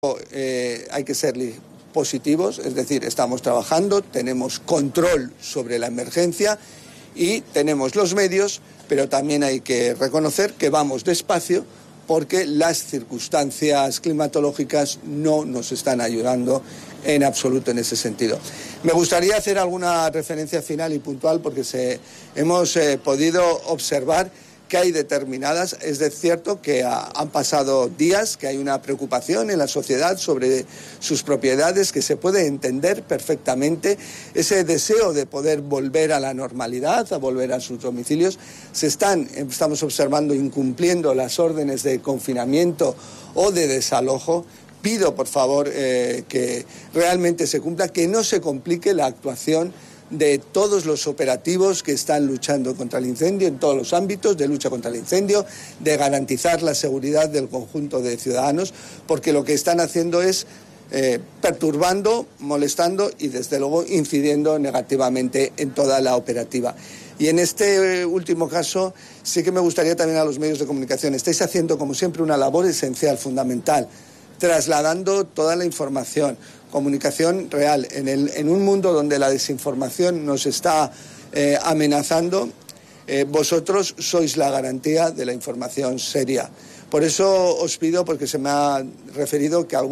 Hay que ser positivos, es decir, estamos trabajando, tenemos control sobre la emergencia y tenemos los medios, pero también hay que reconocer que vamos despacio porque las circunstancias climatológicas no nos están ayudando en absoluto en ese sentido. Me gustaría hacer alguna referencia final y puntual porque hemos podido observar que hay determinadas, es cierto que han pasado días, que hay una preocupación en la sociedad sobre sus propiedades, que se puede entender perfectamente, ese deseo de poder volver a la normalidad, a volver a sus domicilios. Estamos observando incumpliendo las órdenes de confinamiento o de desalojo. Pido, por favor, que realmente se cumpla, que no se complique la actuación de todos los operativos que están luchando contra el incendio en todos los ámbitos de lucha contra el incendio, de garantizar la seguridad del conjunto de ciudadanos, porque lo que están haciendo es perturbando, molestando y desde luego incidiendo negativamente en toda la operativa. Y en este último caso sí que me gustaría también a los medios de comunicación, estáis haciendo como siempre una labor esencial, fundamental, trasladando toda la información, comunicación real. En un mundo donde la desinformación nos está amenazando, vosotros sois la garantía de la información seria. Por eso os pido, porque se me ha referido que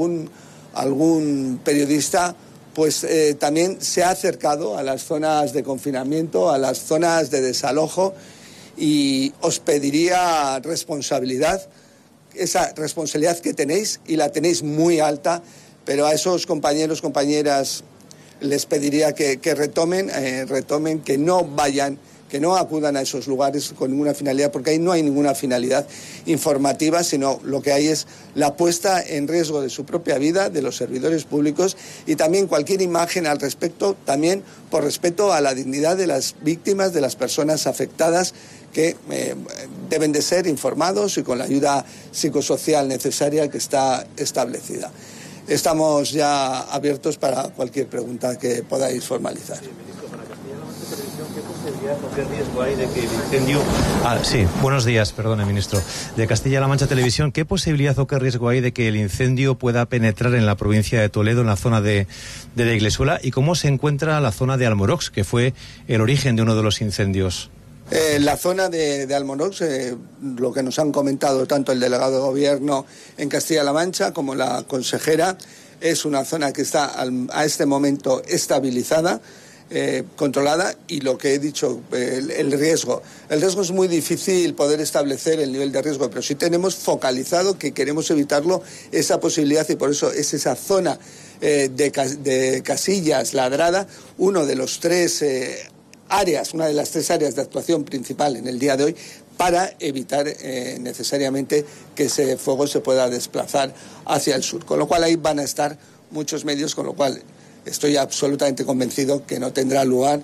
algún periodista pues también se ha acercado a las zonas de confinamiento, a las zonas de desalojo, y os pediría responsabilidad, esa responsabilidad que tenéis, y la tenéis muy alta, pero a esos compañeros, compañeras, les pediría que retomen, que no vayan, que no acudan a esos lugares con ninguna finalidad, porque ahí no hay ninguna finalidad informativa, sino lo que hay es la puesta en riesgo de su propia vida, de los servidores públicos, y también cualquier imagen al respecto, también por respeto a la dignidad de las víctimas, de las personas afectadas, que deben de ser informados y con la ayuda psicosocial necesaria que está establecida. Estamos ya abiertos para cualquier pregunta que podáis formalizar. ¿Qué riesgo hay de que el incendio... Sí, buenos días, perdone, ministro. De Castilla-La Mancha Televisión, ¿qué posibilidad o qué riesgo hay de que el incendio pueda penetrar en la provincia de Toledo, en la zona de la Iglesuela? ¿Y cómo se encuentra la zona de Almorox, que fue el origen de uno de los incendios? La zona de Almorox, lo que nos han comentado tanto el delegado de gobierno en Castilla-La Mancha como la consejera, es una zona que está a este momento estabilizada, controlada, y lo que he dicho, el riesgo es muy difícil poder establecer el nivel de riesgo, pero sí tenemos focalizado que queremos evitarlo, esa posibilidad, y por eso es esa zona de Casillas, Ladrada, una de las tres áreas de actuación principal en el día de hoy, para evitar necesariamente que ese fuego se pueda desplazar hacia el sur, con lo cual ahí van a estar muchos medios, con lo cual estoy absolutamente convencido que no tendrá lugar,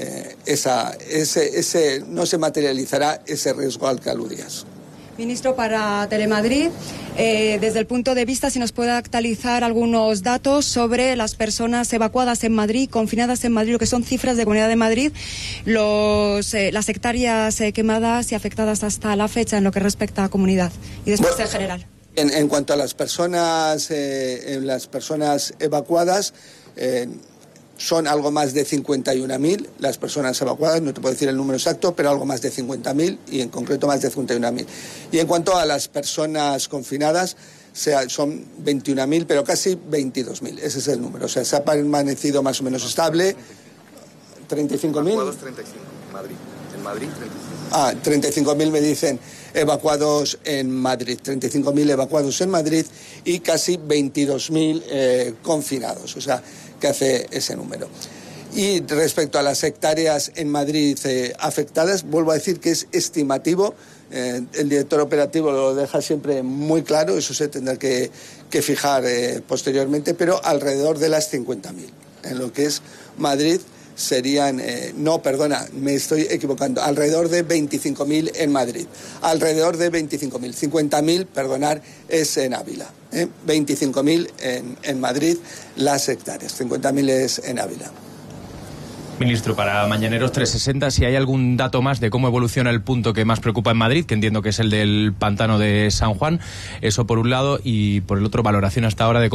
no se materializará ese riesgo al que aludías. Ministro, para Telemadrid, desde el punto de vista, si nos puede actualizar algunos datos sobre las personas evacuadas en Madrid, confinadas en Madrid, lo que son cifras de Comunidad de Madrid, las hectáreas quemadas y afectadas hasta la fecha en lo que respecta a comunidad, y después en general. En cuanto a las personas evacuadas, son algo más de 51.000 las personas evacuadas, no te puedo decir el número exacto, pero algo más de 50.000, y en concreto más de 51.000. Y en cuanto a las personas confinadas, son 21.000, pero casi 22.000, ese es el número. O sea, se ha permanecido más o menos estable. 35.000. Evacuados 35, Madrid. En Madrid 35. 35.000 me dicen evacuados en Madrid, 35.000 evacuados en Madrid y casi 22.000 confinados, o sea, que hace ese número. Y respecto a las hectáreas en Madrid afectadas, vuelvo a decir que es estimativo, el director operativo lo deja siempre muy claro, eso se tendrá que fijar posteriormente, pero alrededor de las 50.000, en lo que es Madrid. Serían, me estoy equivocando, alrededor de 25.000 en Madrid, alrededor de 25.000, 50.000, es en Ávila, 25.000 en Madrid las hectáreas, 50.000 es en Ávila. Ministro, para Mañaneros 360, si hay algún dato más de cómo evoluciona el punto que más preocupa en Madrid, que entiendo que es el del pantano de San Juan, eso por un lado, y por el otro, valoración hasta ahora de